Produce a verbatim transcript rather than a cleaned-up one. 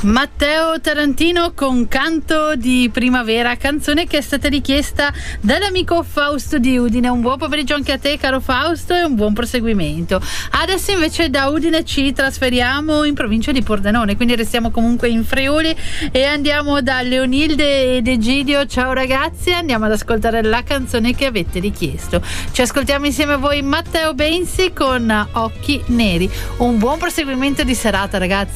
Matteo Tarantino con Canto di Primavera, canzone che è stata richiesta dall'amico Fausto di Udine. Un buon pomeriggio anche a te, caro Fausto, e un buon proseguimento. Adesso invece da Udine ci trasferiamo in provincia di Pordenone, quindi restiamo comunque in Friuli e andiamo da Leonilde ed Egidio. Ciao ragazzi, andiamo ad ascoltare la canzone che avete richiesto. Ci ascoltiamo insieme a voi Matteo Bensi con Occhi Neri. Un buon proseguimento di serata, ragazzi.